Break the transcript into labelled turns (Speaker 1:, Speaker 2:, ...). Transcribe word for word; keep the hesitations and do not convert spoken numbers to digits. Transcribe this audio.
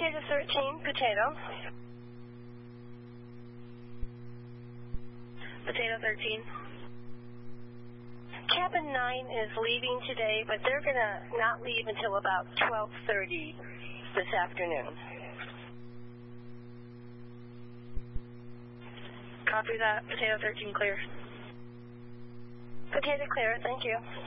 Speaker 1: Potato thirteen, potato.
Speaker 2: Potato thirteen.
Speaker 1: Cabin nine is leaving today, but they're going to not leave until about twelve thirty this afternoon.
Speaker 2: Copy that. Potato thirteen clear.
Speaker 1: Potato clear, thank you.